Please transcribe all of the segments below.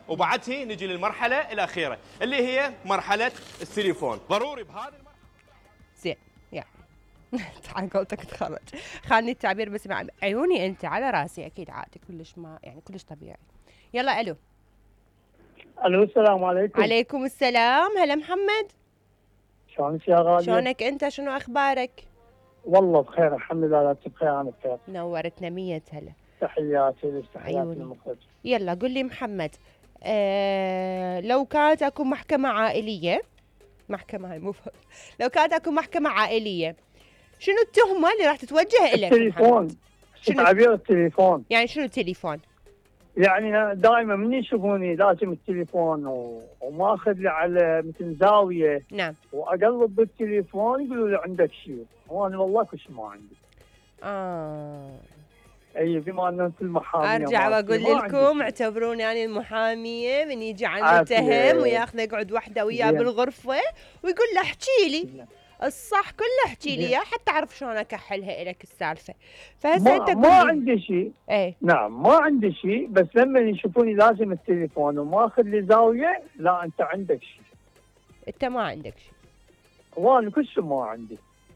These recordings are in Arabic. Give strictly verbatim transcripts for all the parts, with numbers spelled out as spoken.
وبعدها نجي للمرحله الاخيره اللي هي مرحله التليفون. ضروري بهذه المرحله زين يعني على قولتك تخرج، خلني التعبير بس مع عيوني انت على راسي اكيد عادي كلش ما يعني كلش طبيعي. يلا الو. الو السلام عليكم. عليكم السلام. هلا محمد، شلونك يا غالية؟ شلونك انت؟ شنو اخبارك؟ والله بخير الحمد لله. انت بخير؟ انا بخير. نورتنا مية هلا. تحياتي لك، تحياتي عيوني. للمخرج. يلا قل لي محمد، آه لو كانت اكو محكمة عائلية، محكمة هاي مو فهد. لو كانت اكو محكمة عائلية شنو التهمة اللي راح تتوجه الك؟ التليفون. شنو تعبير التليفون؟ يعني شنو التليفون؟ يعني دائما من يشوفوني لازم التليفون و... وما اخذ لي على مثل زاويه. نعم. واقلب بالتليفون يقولوا لي عندك شيء، وانا والله كل شيء ما عندي. اه اي بما ان انت المحاميه ارجع واقول لكم اعتبروني انا المحاميه من يجي عن المتهم وياخذ يقعد وحده وياه بالغرفه ويقول له احكي لي الصح كله، احكي لي اياه حتى اعرف شلون اكحلها لك السالفه. فهسه انت ما عندي شيء. ايه نعم ما عندي شيء، بس لما يشوفوني لازم التليفون وما اخذ لي زاويه، لا انت عندك شيء. انت ما عندك شيء. وانا كل شيء ما عندي.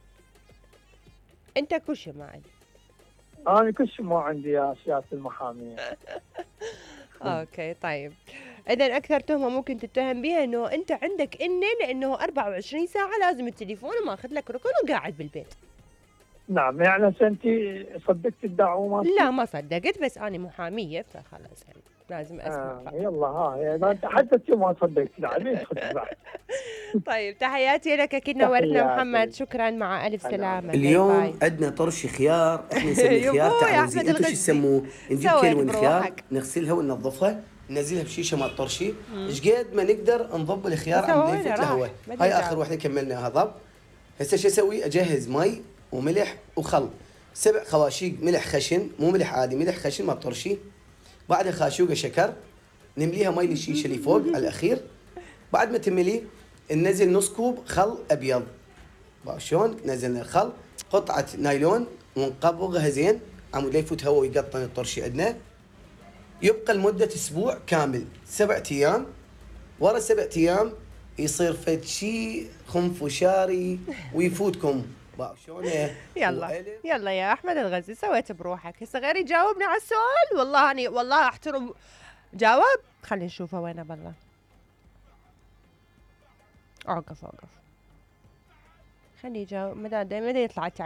انت كل شيء ما عندك. انا كل شيء ما عندي يا سياده المحاميه. اوكي طيب، اذا اكثر تهمه ممكن تتهم بها انه انت عندك انه لانه أربعة وعشرين ساعه لازم التليفون وماخذ لك ركن وقاعد بالبيت. نعم يعني هسه انت صدقت الدعوه؟ لا ما صدقت، بس انا محاميه فخلاص يعني لازم اسمع. آه يلا ها انت حتى انت ما صدقت. لا طيب تحياتي لك، اكيد نورتنا محمد، شكرا مع الف سلامه. اليوم عندنا طرش خيار، احنا نسمي خيار تعويزي، انتم شو تسموه؟ نجيب كيلو من الخيار نغسلها وننظفها ننزلها بشيشه مال طرشي، ايش قد ما نقدر نضب الخيار عم يفوت الهواء. هاي اخر وحده كملناها ضب. هسه شو اسوي؟ اجهز مي وملح وخل، سبع خواشيق ملح خشن، مو ملح عادي، ملح خشن مال طرشي، بعدها خاشوقه شكر، نمليها مي للشيشه اللي فوق على الاخير. بعد ما تملي ننزل نص كوب خل ابيض. شلون نزلنا الخل؟ قطعه نايلون ونقبضها زين عمود لا يفوت هواء ويقطن الطرشي عندنا. يبقى لمده اسبوع كامل، سبع ايام. ورا سبع ايام يصير فد شيء خنفشاري ويفوتكم. شلون؟ يلا يلا يا احمد الغزي سويت بروحك. هسه غير يجاوبني على السؤال والله اني والله احترم. جاوب. خلينا نشوفه وينه بالله. اوقف اوقف خليه يجاوب. مدى مدى يطلع